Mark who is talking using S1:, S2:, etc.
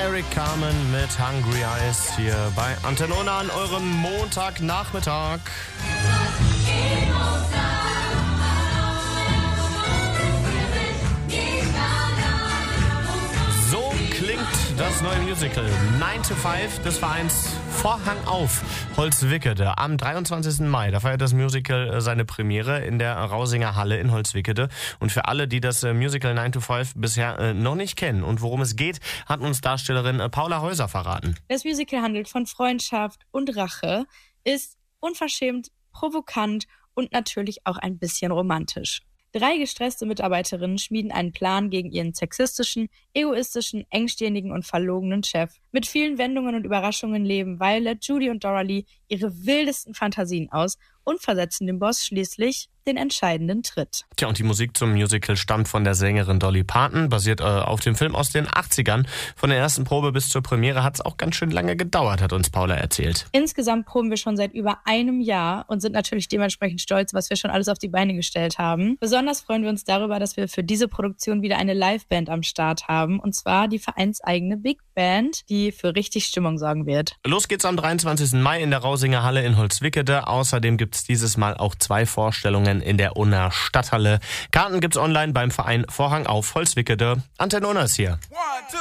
S1: Eric Carmen mit Hungry Eyes hier bei Antenne Unna an eurem Montagnachmittag. So klingt das neue Musical 9 to 5 des Vereins Vorhang auf Holzwickede am 23. Mai. Da feiert das Musical seine Premiere in der Rausinger Halle in Holzwickede. Und für alle, die das Musical 9 to 5 bisher noch nicht kennen und worum es geht, hat uns Darstellerin Paula Häuser verraten.
S2: Das Musical handelt von Freundschaft und Rache, ist unverschämt, provokant und natürlich auch ein bisschen romantisch. 3 gestresste Mitarbeiterinnen schmieden einen Plan gegen ihren sexistischen, egoistischen, engstirnigen und verlogenen Chef. Mit vielen Wendungen und Überraschungen leben Violet, Judy und Doralee ihre wildesten Fantasien aus und versetzen dem Boss schließlich den entscheidenden Tritt.
S1: Tja, und die Musik zum Musical stammt von der Sängerin Dolly Parton, basiert auf dem Film aus den 80ern. Von der ersten Probe bis zur Premiere hat es auch ganz schön lange gedauert, hat uns Paula erzählt.
S2: Insgesamt proben wir schon seit über einem Jahr und sind natürlich dementsprechend stolz, was wir schon alles auf die Beine gestellt haben. Besonders freuen wir uns darüber, dass wir für diese Produktion wieder eine Liveband am Start haben, und zwar die vereinseigene Big Band, die für richtig Stimmung sorgen wird.
S1: Los geht's am 23. Mai in der Rausinger Halle in Holzwickede. Außerdem gibt's dieses Mal auch 2 Vorstellungen in der Unna Stadthalle. Karten gibt's online beim Verein Vorhang auf Holzwickede. Antenne Unna ist hier.